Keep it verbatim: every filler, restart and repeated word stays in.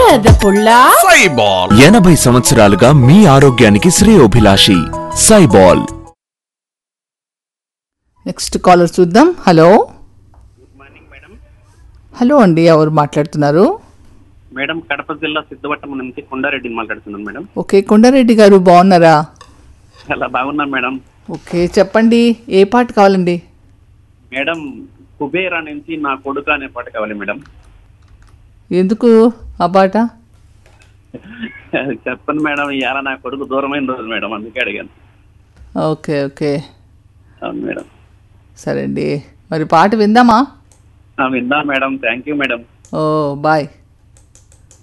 బురద పుల్ల సైబాల్ ఎనభై సంవత్సరాలుగా మీ ఆరోగ్యానికి శ్రేయోభిలాషి సైబాల్. నెక్స్ట్ కాలర్ చూద్దాం. Hello good morning madam. Hello అండి, ఎవరు మాట్లాడుతున్నారు? మేడం కడప జిల్లా సిద్ధవట్టం నుంచి కొండారెడ్డిని మాట్లాడుతున్నాను మేడం. ఓకే, కొండారెడ్డి గారు బాగున్నారా? చాలా బాగున్నాను మేడం. ఓకే, చెప్పండి ఏ పాట కావాలండి? మేడం కుబేరా నుంచి నా కొడుకు అనే పాట కావాలి మేడం. ఎందుకు ఆ పాట? చెప్పండి మేడం, ఇవాళ నా కొడుకు దూరమైన రోజు మేడం, అందుకే అడిగాను. ఓకే ఓకే అవును మేడం. సరే అండి, మరి పాట విందామా? విందా madam. Thank you madam. Oh bye.